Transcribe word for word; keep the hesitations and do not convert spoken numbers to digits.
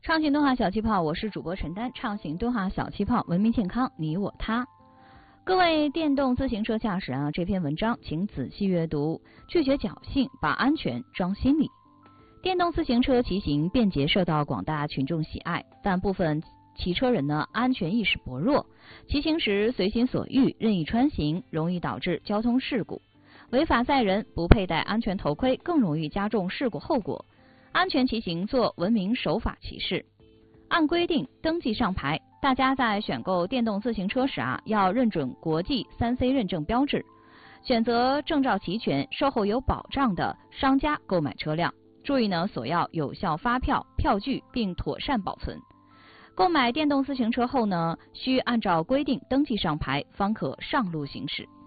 畅行动画小气泡，我是主播陈丹。畅行动画小气泡，文明健康，你我他。各位电动自行车驾驶啊，这篇文章请仔细阅读，拒绝侥幸，把安全装心里。电动自行车骑行便捷，受到广大群众喜爱，但部分骑车人呢，安全意识薄弱，骑行时随心所欲，任意穿行，容易导致交通事故。违法载人，不佩戴安全头盔，更容易加重事故后果。安全骑行，做文明守法骑士。按规定登记上牌，大家在选购电动自行车时啊，要认准国际 三 C 认证标志，选择证照齐全、售后有保障的商家购买车辆。注意呢，索要有效发票、票据，并妥善保存。购买电动自行车后呢，需按照规定登记上牌，方可上路行驶。